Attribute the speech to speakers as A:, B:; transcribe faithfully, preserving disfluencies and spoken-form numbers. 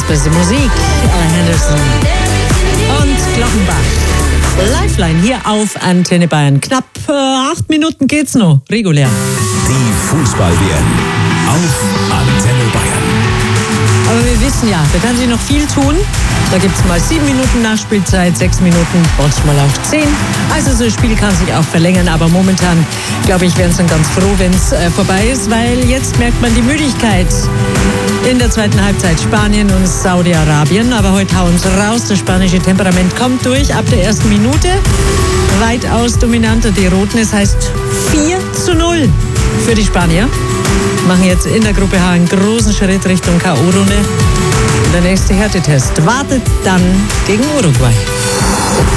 A: beste Musik. Ella Henderson und Glockenbach. Lifeline hier auf Antenne Bayern. Knapp äh, acht Minuten geht's noch, regulär.
B: Die Fußball-W M auf Antenne Bayern.
A: Aber wir wissen ja, da kann sich noch viel tun. Da gibt es mal sieben Minuten Nachspielzeit, sechs Minuten, manchmal auch zehn. Also so ein Spiel kann sich auch verlängern. Aber momentan, glaube ich, wären sie dann ganz froh, wenn es äh, vorbei ist. Weil jetzt merkt man die Müdigkeit in der zweiten Halbzeit. Spanien und Saudi-Arabien. Aber heute hauen sie raus. Das spanische Temperament kommt durch ab der ersten Minute. Weitaus dominanter die Roten. Es heißt vier zu null für die Spanier. Machen jetzt in der Gruppe H einen großen Schritt Richtung K O-Runde. Der nächste Härtetest wartet dann gegen Uruguay.